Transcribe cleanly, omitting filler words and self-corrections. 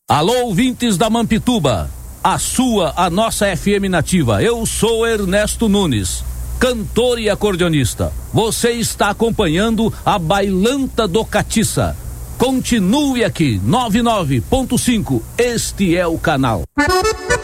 Alô, ouvintes da Mampituba, a nossa FM nativa. Eu sou Ernesto Nunes, cantor e acordeonista. Você está acompanhando a Bailanta do Catiça. Continue aqui, 99.5, este é o canal.